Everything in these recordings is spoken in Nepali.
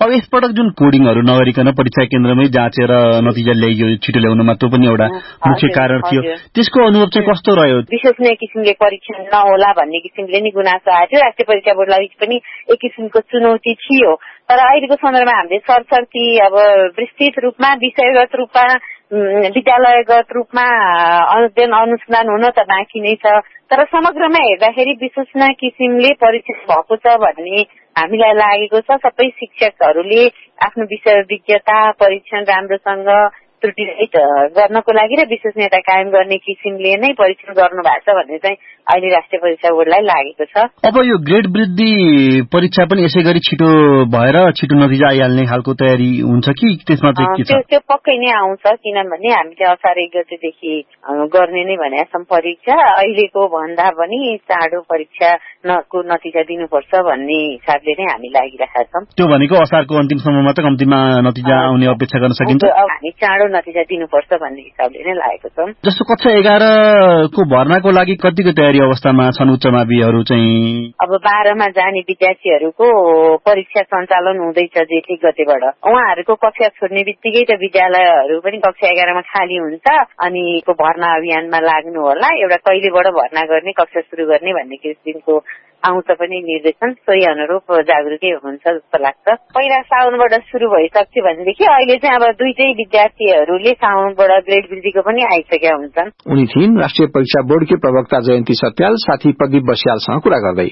अब यसपटक जुन कोडिङहरू नगरिकन परीक्षा केन्द्रमै जाँचेर नतिजा ल्याइयो छिटो ल्याउनमा त्यो पनि एउटा मुख्य कारण थियो। त्यसको अनुभव चाहिँ कस्तो रह्यो? विश्वसनीय किसिमले परीक्षण नहोला भन्ने किसिमले नै गुनासो आएको थियो। राष्ट्रिय परीक्षा बोर्डलाई पनि एक किसिमको चुनौती थियो। तर अहिलेको सन्दर्भमा हामीले सरसर्ती अब विस्तृत रूपमा विषयगत रूपमा विद्यालयगत रूपमा अध्ययन अनुसन्धान हुन त बाँकी नै छ। तर समग्रमा हेर्दाखेरि विश्वसनीय किसिमले परीक्षण भएको छ भन्ने हामीलाई लागेको छ। सबै शिक्षकहरूले आफ्नो विषय विज्ञता परीक्षण राम्रोसँग त्रुटिरहित गर्नको लागि र विश्वसनीयता कायम गर्ने किसिमले नै परीक्षण गर्नु भएको छ भन्ने चाहिँ अहिले राष्ट्रिय परीक्षा बोर्डलाई लागेको छ। अब यो ग्रेड वृद्धि परीक्षा पनि यसै गरी छिटो भएर छिटो नतिजा आइहाल्ने खालको तयारी हुन्छ कि त्यसमा चाहिँ के छ? त्यो पक्कै नै आउँछ, किनभने हामीले असार 1 गतेदेखि गर्ने नै भनेका छौँ परीक्षा। अहिलेको भन्दा पनि चाँडो परीक्षाको नतिजा दिनुपर्छ भन्ने हिसाबले नै हामी लागिरहेका छौँ। त्यो भनेको असारको अन्तिमसम्ममा त कम्तीमा नतिजा आउने अपेक्षा गर्न सकिन्छ। हामी चाँडो नतिजा दिनुपर्छ भन्ने हिसाबले नै लागेको छौँ। जस्तो कक्षा 11 को भर्नाको लागि कतिको तयारी अवस्थामा छन् उच्च माविहरू चाहिँ? अब 12 मा जाने विद्यार्थीहरूको परीक्षा सञ्चालन हुँदैछ जेठ 1 गतेबाट। उहाँहरूको कक्षा छोड्ने बित्तिकै त विद्यालयहरू पनि कक्षा 11 मा खाली हुन्छ अनि भर्ना अभियानमा लाग्नु होला। एउटा कहिलेबाट भर्ना गर्ने कक्षा सुरु गर्ने भन्ने किसिमको आउँछ पनि निर्देशन, सोही अनुरूप जागरुकै हुनुहुन्छ जस्तो लाग्छ। पहिला साउनबाट सुरु भइसक्थ्यो भनेदेखि अहिले चाहिँ अब दुईटै विद्यार्थीहरूले साउनबाट ग्रेड वृद्धिको पनि आइसकेका हुन्छन्। उनी थिइन् राष्ट्रिय परीक्षा बोर्डकी प्रवक्ता जयन्ती सत्याल साथी प्रदीप बस्यालसँग कुरा गर्दै।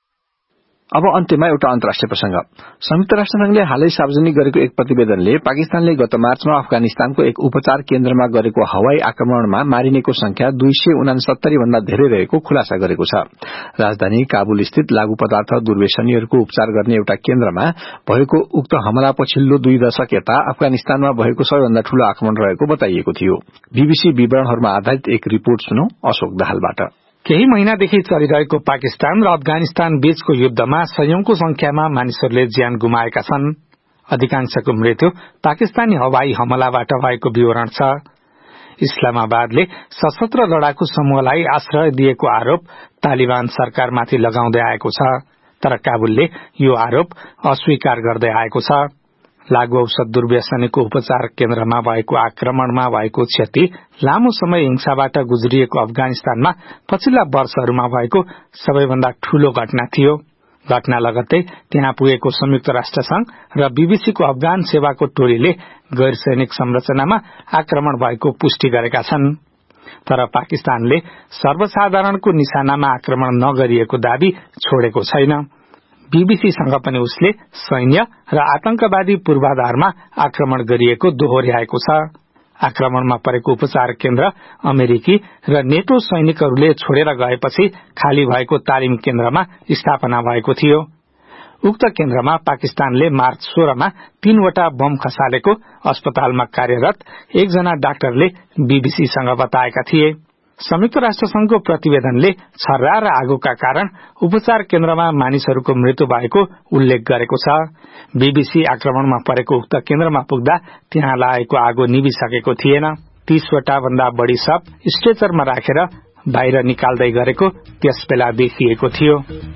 अब अन्त्यमा एउटा अन्तर्राष्ट्रिय प्रसंग। संयुक्त राष्ट्र संघले हालै सार्वजनिक गरेको एक प्रतिवेदनले पाकिस्तानले गत मार्चमा अफगानिस्तानको एक उपचार केन्द्रमा गरेको हवाई आक्रमणमा मारिनेको संख्या 269 भन्दा धेरै रहेको खुलासा गरेको छ। राजधानी काबुल स्थित लागू पदार्थ दुर्व्यसनीहरूको उपचार गर्ने एउटा केन्द्रमा भएको उक्त हमला पछिल्लो 2 दशक यता अफगानिस्तानमा भएको सबैभन्दा ठूलो आक्रमण रहेको बताइएको थियो। बीबीसी विवरणहरूमा आधारित एक रिपोर्ट सुनौ अशोक दाहालबाट। केही महिनादेखि चलिरहेको पाकिस्तान र अफगानिस्तान बीचको युद्धमा सयौंको संख्यामा मानिसहरूले ज्यान गुमाएका छन्। अधिकांशको मृत्यु पाकिस्तानी हवाई हमलाबाट भएको विवरण छ। इस्लामाबादले सशस्त्र लडाकु समूहलाई आश्रय दिएको आरोप तालिबान सरकारमाथि लगाउँदै आएको छ, तर काबुलले यो आरोप अस्वीकार गर्दै आएको छ। लागू औषध दुर्व्यसनीको उपचार केन्द्रमा भएको आक्रमणमा भएको क्षति लामो समय हिंसाबाट गुज्रिएको अफगानिस्तानमा पछिल्ला वर्षहरूमा भएको सबैभन्दा ठूलो घटना थियो। घटना लगत्तै त्यहाँ पुगेको संयुक्त राष्ट्र संघ र बीबीसीको अफगान सेवाको टोलीले गैर सैनिक संरचनामा आक्रमण भएको पुष्टि गरेका छन्। तर पाकिस्तानले सर्वसाधारणको निशानामा आक्रमण नगरिएको दावी छोडेको छैन। बीबीसीसँग पनि उसले सैन्य र आतंकवादी पूर्वाधारमा आक्रमण गरिएको दोहोर्याएको छ। आक्रमणमा परेको उपचार केन्द्र अमेरिकी र नेटो सैनिकहरूले छोडेर गएपछि खाली भएको तालिम केन्द्रमा स्थापना भएको थियो। उक्त केन्द्रमा पाकिस्तानले मार्च 16 मा 3 वटा बम खसालेको अस्पतालमा कार्यरत एकजना डाक्टरले बीबीसीसँग बताएका थिए। संयुक्त राष्ट्र संघको प्रतिवेदनले छर्रा र आगोका कारण उपचार केन्द्रमा मानिसहरूको मृत्यु भएको उल्लेख गरेको छ। बीबीसी आक्रमणमा परेको उक्त केन्द्रमा पुग्दा त्यहाँ लागेको आगो निभिसकेको थिएन। 30 वटा भन्दा बढ़ी शव स्ट्रेचरमा राखेर बाहिर निकाल्दै गरेको त्यसबेला देखिएको थियो।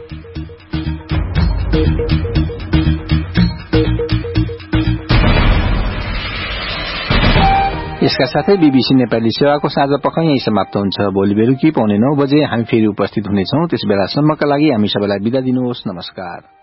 यसका साथै बीबीसी नेपाली सेवाको साँझ पख यही समाप्त हुन्छ। भोलि बेलुकी 9:15 बजे हामी फेरि उपस्थित हुनेछौं। त्यसबेलासम्मका लागि हामी सबैलाई बिदा दिनुहोस्। नमस्कार।